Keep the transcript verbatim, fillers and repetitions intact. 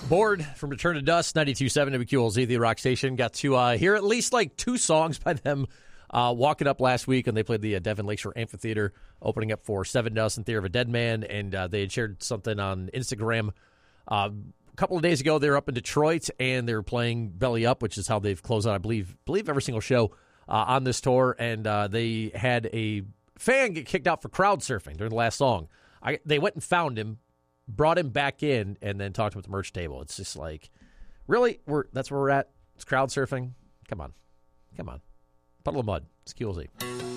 Bored from Return to Dust, ninety-two point seven W Q L Z, the rock station. Got to uh, hear at least like two songs by them uh, walking up last week, and they played the uh, Devon Lakeshore Amphitheater, opening up for Seven Dust and Theory of a Dead Man, and uh, they had shared something on Instagram. Uh, a couple of days ago, they were up in Detroit, and they were playing Belly Up, which is how they've closed out, I believe, believe every single show uh, on this tour, and uh, they had a fan get kicked out for crowd surfing during the last song. I, they went and found him, brought him back in, and then talked to him at the merch table. It's just like, really? We're That's where we're at? It's crowd surfing? Come on. Come on. Puddle of mud. It's Q L Z.